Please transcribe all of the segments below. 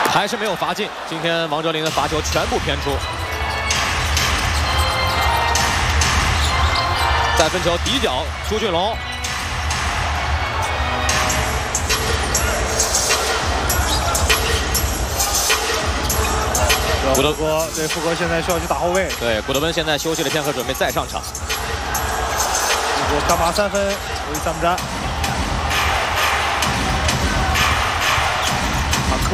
还是没有罚进。今天王哲林的罚球全部偏出。再分球底角，朱俊龙。 古德哥，对，富格现在需要去打后卫。 对，古德温现在休息了片刻，准备再上场。 富格干拔3分，为3不沾。塔克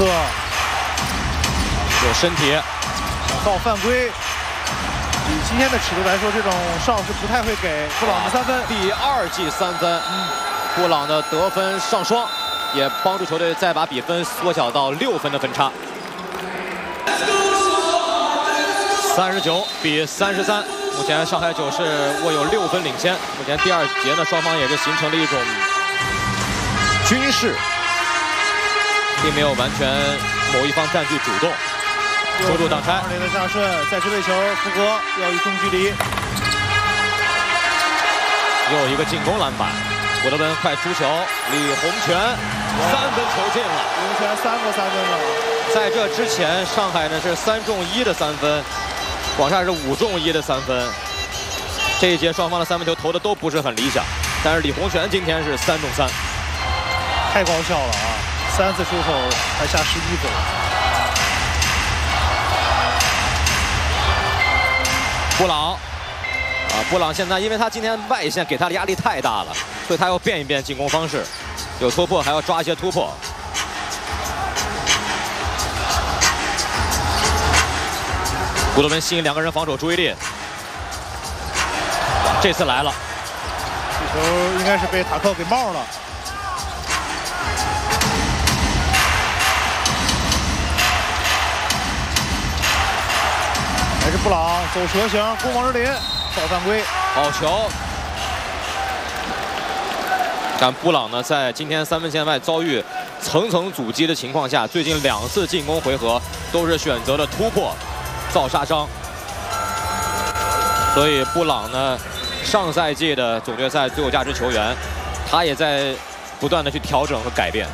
有身体， 到犯规。以今天的尺度来说，这种哨是不太会给布朗的3分。 第2记3分，布朗的得分上双，也帮助球队再把比分缩小到6分的分差。39比33，目前上海九是握有6分领先。目前第2节呢，双方也是形成了一种均势，并没有完全某一方占据主动。守住挡拆， 王哲林的下顺，再支位球，富格要以中距离。 又一个进攻篮板，古德温快出球，李洪权3分球进了。 李洪权3个3分了。 在这之前，上海呢是3中1的3分，广厦是5中1的3分。这一节双方的3分球投的都不是很理想，但是李洪权今天是3中3， 太高效了啊！3次出手还下11分。 布朗，布朗现在因为他今天外线给他的压力太大了，所以他要变一变进攻方式，有突破还要抓一些突破。古德温吸引2个人防守注意力，这次来了， 这球应该是被塔克给冒了。还是布朗走蛇形攻王哲林，造犯规， 好球。但布朗呢，在今天3分线外遭遇层层阻击的情况下，最近2次进攻回合都是选择了突破，造杀伤。所以布朗呢，上赛季的总决赛最有价值球员，他也在不断的去调整和改变。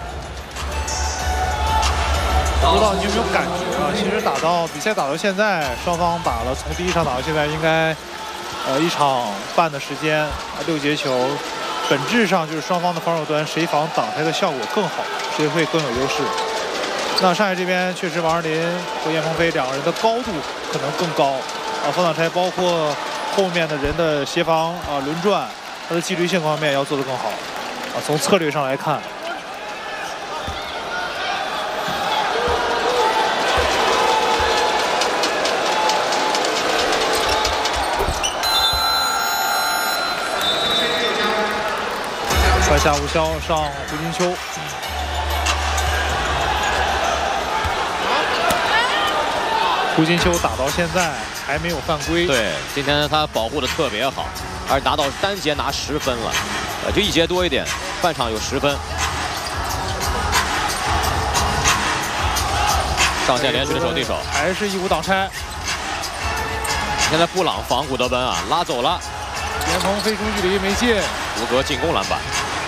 不知道你有没有感觉啊？其实比赛打到现在，双方打了从第1场打到现在，应该1场半的时间，6节球，本质上就是双方的防守端谁防挡拆的效果更好，谁会更有优势。那上海这边确实王哲林和严鹏飞2个人的高度可能更高啊，防挡拆包括后面的人的协防啊、轮转，他的纪律性方面要做得更好啊。从策略上来看。传下吴潇上胡金秋，胡金秋打到现在还没有犯规。 对，今天他保护的特别好，而拿到单节拿10分了，就1节多一点，半场有10分。上线连续的守对手， 还是1-5挡拆。 现在布朗防古德温啊，拉走了。 严鹏飞中距离没进， 福格进攻篮板。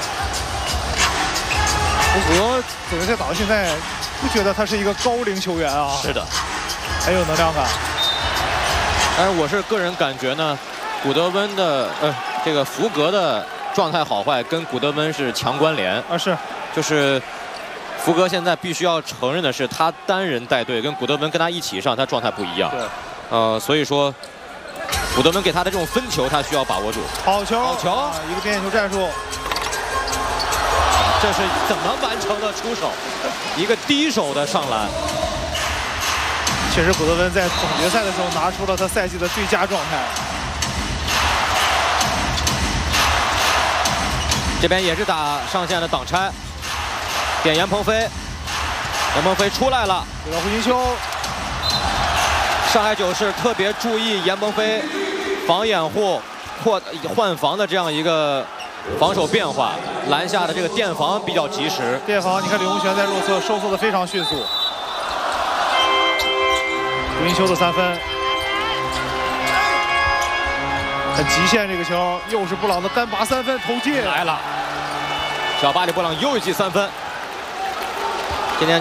福格总决赛打到现在，不觉得他是一个高龄球员啊？ 是的， 很有能量感。 但是我是个人感觉呢，古德温的这个福格的状态好坏跟古德温是强关联啊，是， 就是福格现在必须要承认的是，他单人带队跟古德温跟他一起上，他状态不一样。 对， 所以说古德温给他的这种分球，他需要把握住。 好球， 好球， 一个边线球战术。 这是怎么完成的出手？一个低手的上篮。 确实，古德温在总决赛的时候拿出了他赛季的最佳状态。 这边也是打上线的挡拆，点严鹏飞，严鹏飞出来了， 给到胡金秋。 上海九是特别注意严鹏飞防掩护或换防的这样一个防守变化，篮下的这个垫防比较及时。 垫防，你看李洪权在弱侧收缩的非常迅速。胡金秋的3分，很极限这个球，又是布朗的单拔3分投进来了，小巴里布朗又一记3分。